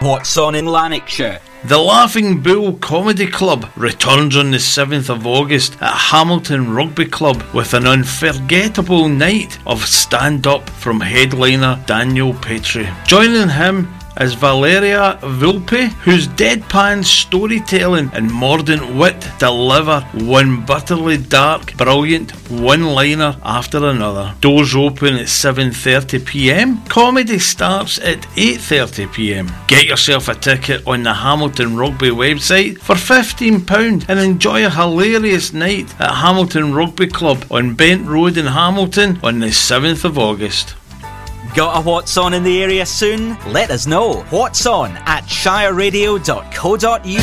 What's on in Lanarkshire? The Laughing Bull Comedy Club returns on the 7th of August at Hamilton Rugby Club with an unforgettable night of stand-up from headliner Daniel Petrie. Joining him is Valeria Vulpe, whose deadpan storytelling and mordant wit deliver one bitterly dark, brilliant one-liner after another. Doors open at 7:30pm. Comedy starts at 8:30pm. Get yourself a ticket on the Hamilton Rugby website for £15 and enjoy a hilarious night at Hamilton Rugby Club on Bent Road in Hamilton on the 7th of August. Got a What's On in the area soon? Let us know. What's on at shireradio.co.uk.